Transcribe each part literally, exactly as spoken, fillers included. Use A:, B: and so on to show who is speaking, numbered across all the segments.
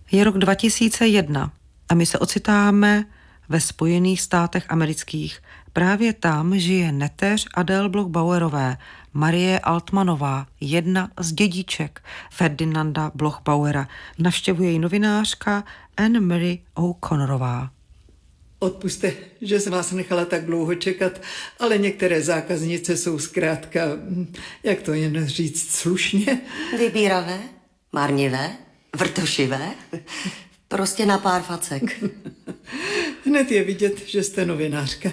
A: Je rok dva tisíce jedna a my se ocitáme ve Spojených státech amerických. Právě tam žije neteř Adele Bloch-Bauerové, Marie Altmanová, jedna z dědiček Ferdinanda Bloch-Bauera. Navštěvuje ji novinářka Anne Mary O'Connorová.
B: Odpuste, že jsem vás nechala tak dlouho čekat, ale některé zákaznice jsou zkrátka, jak to jen říct slušně?
C: Vybíravé, marnivé, vrtošivé, prostě na pár facek.
B: Hned je vidět, že jste novinářka.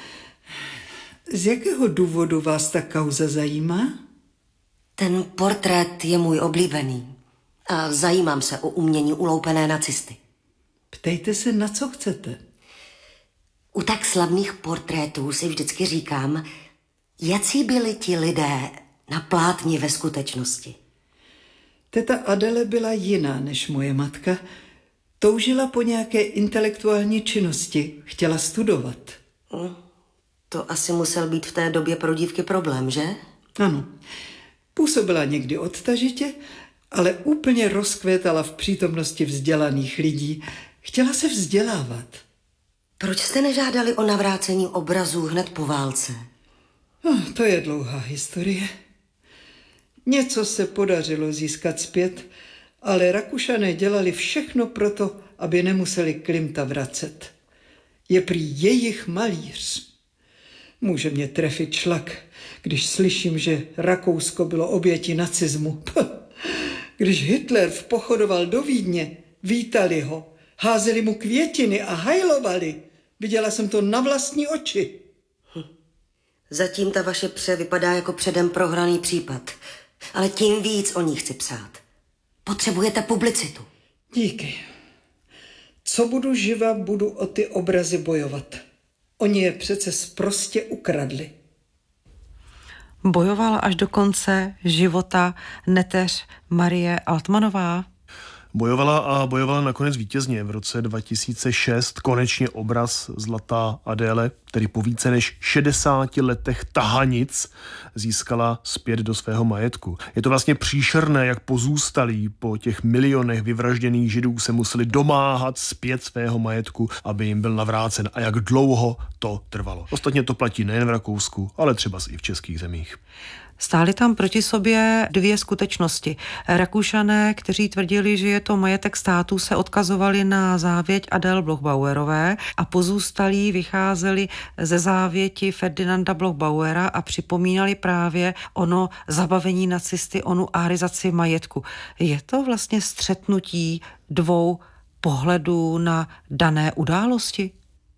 B: Z jakého důvodu vás ta kauza zajímá?
C: Ten portrét je můj oblíbený a zajímám se o umění uloupené nacisty.
B: Ptejte se, na co chcete.
C: U tak slavných portrétů si vždycky říkám, jací byli ti lidé na plátni ve skutečnosti.
B: Teta Adele byla jiná než moje matka. Toužila po nějaké intelektuální činnosti, chtěla studovat.
C: To asi musel být v té době pro dívky problém, že?
B: Ano. Působila někdy odtažitě, ale úplně rozkvétala v přítomnosti vzdělaných lidí. Chtěla se vzdělávat.
C: Proč jste nežádali o navrácení obrazů hned po válce?
B: Oh, to je dlouhá historie. Něco se podařilo získat zpět, ale Rakušané dělali všechno proto, aby nemuseli Klimta vracet. Je prý jejich malíř. Může mě trefit šlak, když slyším, že Rakousko bylo obětí nacismu. Když Hitler vpochodoval do Vídně, vítali ho, házeli mu květiny a hajlovali. Viděla jsem to na vlastní oči.
C: Hm. Zatím ta vaše pře vypadá jako předem prohraný případ. Ale tím víc o ní chci psát. Potřebujete publicitu.
B: Díky. Co budu živa, budu o ty obrazy bojovat. Oni je přece sprostě ukradli.
A: Bojovala až do konce života neteř Marie Altmanová.
D: Bojovala a bojovala nakonec vítězně. V roce dva tisíce šest konečně obraz Zlatá Adéle, který po více než šedesáti letech tahanic získala zpět do svého majetku. Je to vlastně příšerné, jak pozůstalí po těch milionech vyvražděných Židů se museli domáhat zpět svého majetku, aby jim byl navrácen, a jak dlouho to trvalo. Ostatně to platí nejen v Rakousku, ale třeba i v českých zemích.
A: Stály tam proti sobě dvě skutečnosti. Rakušané, kteří tvrdili, že je to majetek státu, se odkazovali na závěť Adele Bloch-Bauerové a pozůstalí vycházeli ze závěti Ferdinanda Bloch-Bauera a připomínali právě ono zabavení nacisty, onu árizaci majetku. Je to vlastně střetnutí dvou pohledů na dané události?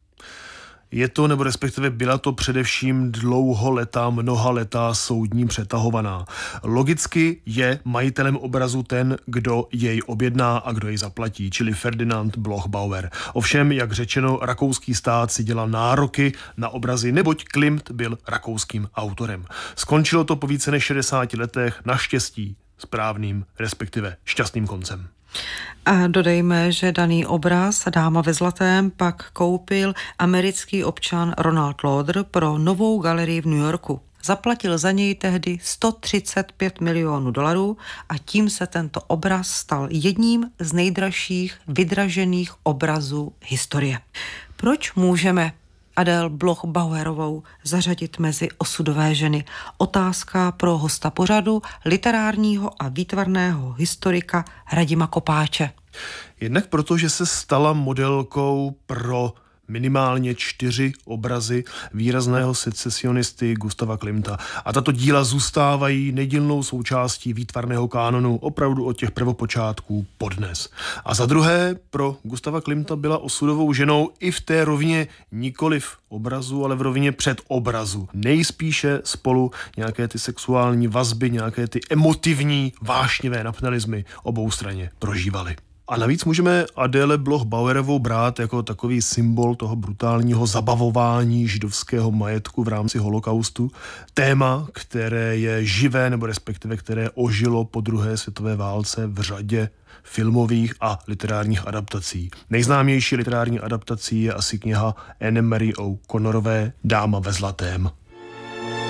D: Je to, nebo respektive byla to především dlouholetá, mnohaletá soudní přetahovaná. Logicky je majitelem obrazu ten, kdo jej objedná a kdo jej zaplatí, čili Ferdinand Bloch-Bauer. Ovšem, jak řečeno, rakouský stát si dělal nároky na obrazy, neboť Klimt byl rakouským autorem. Skončilo to po více než šedesáti letech, naštěstí správným, respektive šťastným koncem.
A: A dodejme, že daný obraz Dáma ve zlatém pak koupil americký občan Ronald Lauder pro novou galerii v New Yorku. Zaplatil za něj tehdy sto třicet pět milionů dolarů a tím se tento obraz stal jedním z nejdražších vydražených obrazů historie. Proč můžeme Adele Bloch-Bauerovou zařadit mezi osudové ženy? Otázka pro hosta pořadu, literárního a výtvarného historika Radima Kopáče.
D: Jednak proto, že se stala modelkou pro minimálně čtyři obrazy výrazného secesionisty Gustava Klimta. A tato díla zůstávají nedílnou součástí výtvarného kánonu opravdu od těch prvopočátků podnes. A za druhé, pro Gustava Klimta byla osudovou ženou i v té rovině nikoliv obrazu, ale v rovině předobrazu. Nejspíše spolu nějaké ty sexuální vazby, nějaké ty emotivní, vášnivé napnalizmy obou straně prožívali. A navíc můžeme Adele Bloch-Bauerovou brát jako takový symbol toho brutálního zabavování židovského majetku v rámci holokaustu. Téma, které je živé, nebo respektive které ožilo po druhé světové válce v řadě filmových a literárních adaptací. Nejznámější literární adaptací je asi kniha Anne Mary O'Connorové Dáma ve zlatém.